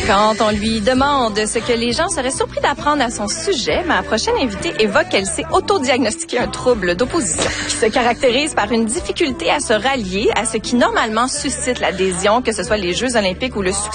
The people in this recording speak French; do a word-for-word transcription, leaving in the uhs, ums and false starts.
Quand on lui demande ce que les gens seraient surpris d'apprendre à son sujet, ma prochaine invitée évoque qu'elle s'est autodiagnostiqué un trouble d'opposition qui se caractérise par une difficulté à se rallier à ce qui normalement suscite l'adhésion, que ce soit les Jeux olympiques ou le succès